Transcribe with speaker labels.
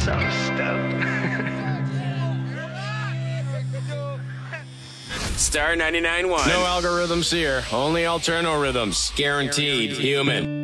Speaker 1: So stoked.
Speaker 2: Star 99.1.
Speaker 3: No algorithms here, only alterno rhythms. Guaranteed human.